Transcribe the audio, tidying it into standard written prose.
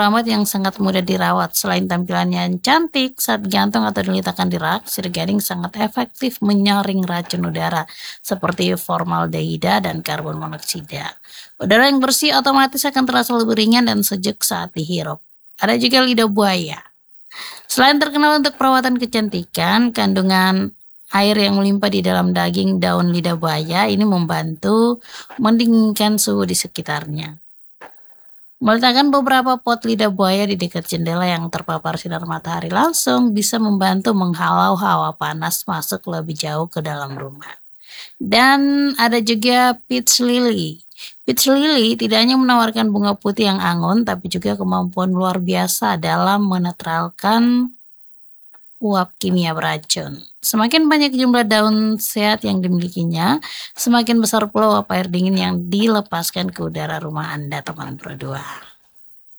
Rambut yang sangat mudah dirawat. Selain tampilannya yang cantik, saat digantung atau diletakkan di rak, sirih gading sangat efektif menyaring racun udara seperti formaldehida dan karbon monoksida. Udara yang bersih otomatis akan terasa lebih ringan dan sejuk saat dihirup. Ada juga lidah buaya. Selain terkenal untuk perawatan kecantikan, kandungan air yang melimpah di dalam daging daun lidah buaya ini membantu mendinginkan suhu di sekitarnya. Meletakkan beberapa pot lidah buaya di dekat jendela yang terpapar sinar matahari langsung bisa membantu menghalau hawa panas masuk lebih jauh ke dalam rumah. Dan ada juga peach lily. Peach lily tidak hanya menawarkan bunga putih yang anggun, tapi juga kemampuan luar biasa dalam menetralkan uap kimia beracun. Semakin banyak jumlah daun sehat yang dimilikinya, semakin besar pula uap air dingin yang dilepaskan ke udara rumah Anda, teman berdua.